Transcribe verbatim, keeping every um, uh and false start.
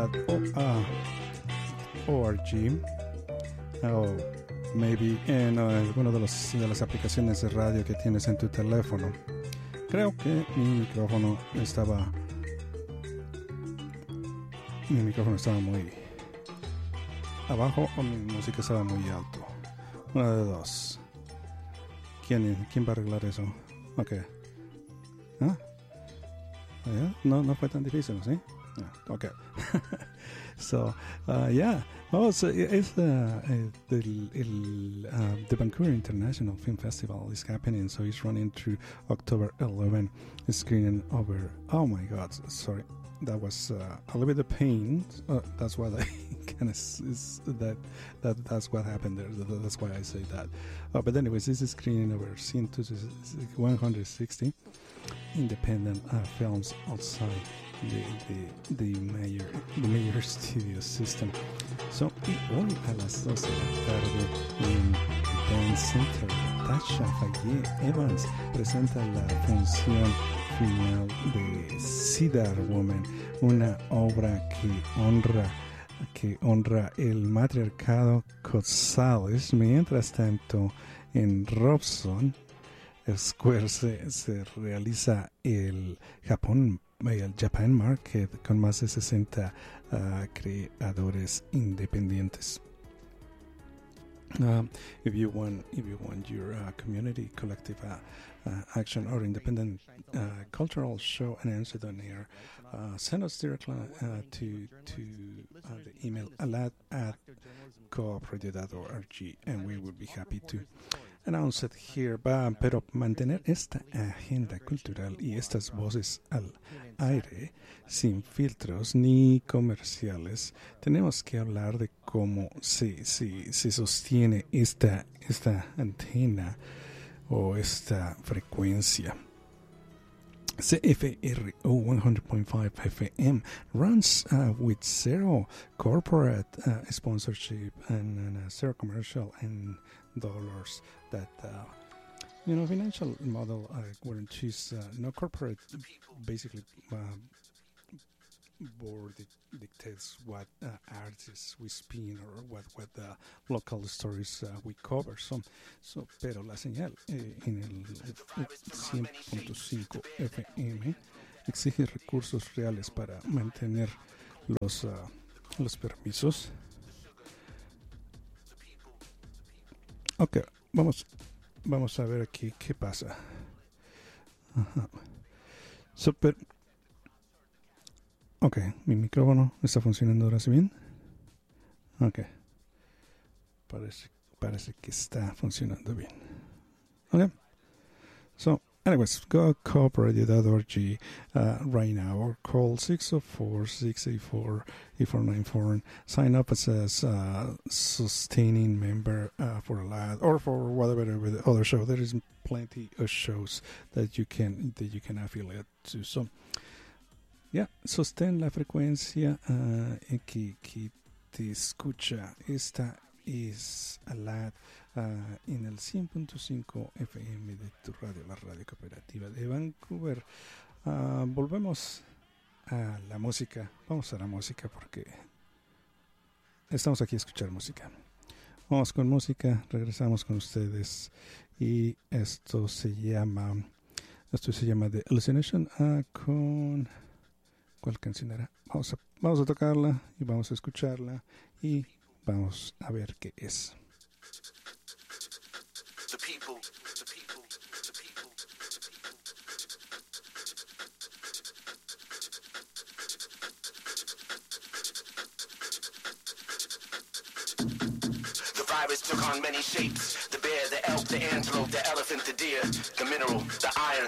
org o maybe en uh, alguna de, los, de las aplicaciones de radio que tienes en tu teléfono. Creo que mi micrófono estaba mi micrófono estaba muy abajo o mi música estaba muy alto. Una de dos. ¿Quién, quién va a arreglar eso? Ok. ¿Ah? ¿Yeah? No, no fue tan difícil, ¿sí? Yeah. Okay. So, uh, yeah. Oh, so it's uh, the el, uh, the Vancouver International Film Festival is happening. So it's running through October eleventh. It's screening over. Oh my God! Sorry, that was uh, a little bit of pain. Uh, that's what I kind of is that that that's what happened there. That's why I say that. Uh, but anyways, this is screening over one hundred sixty independent uh, films outside the, the, the major the major studio system. So, y hoy a las doce de la tarde en Dance Center, Tasha Faye Evans presenta la función final de Cedar Woman, una obra que honra que honra el matriarcado Cotsales. Mientras tanto, en Robson Square se, se realiza el Japón el Japan Market con más de sesenta uh, creadores independientes. Um, if you want, if you want your uh, community collective uh, uh, action or independent uh, cultural show announced on air, uh, send us directly uh, to to uh, the email alad at coopradio dot org, and we would be happy to announce it here. Va, pero mantener esta agenda cultural y estas voces al aire sin filtros ni comerciales, tenemos que hablar de cómo se, se, se sostiene esta, esta antena o esta frecuencia. C F R O one hundred point five F M runs uh, with zero corporate uh, sponsorship and, and uh, zero commercial and dollars. That uh, you know, financial model uh, guarantees uh, no corporate. Basically, uh, board di- dictates what uh, artists we spin or what what the local stories uh, we cover. So, so, pero la señal eh, en el cien punto cinco F M exige recursos reales para mantener los uh, los permisos. Okay, vamos vamos a ver aquí qué pasa. Ajá. Super. Ok, mi micrófono está funcionando ahora sí bien. Ok. Parece, parece que está funcionando bien. Ok. So, anyways, go to coopradio dot org uh, right now or call six oh four, six eight four, eight four nine four and sign up as a uh, sustaining member uh, for a lad or for whatever the other show. There is plenty of shows that you can that you can affiliate to. So, yeah, sostén la frecuencia uh, que, que te escucha. Esta es Alad uh, en el cien punto cinco F M de tu radio, la radio cooperativa de Vancouver. Uh, volvemos a la música. Vamos a la música porque estamos aquí a escuchar música. Vamos con música, regresamos con ustedes y esto se llama esto se llama The Hallucination uh, con ¿cuál canción era? Vamos a, vamos a tocarla y vamos a escucharla y vamos a ver qué es. The people, the people, the people, the virus took on many shapes. The bear, the elk, the antelope, the elephant, the deer, the mineral, the iron.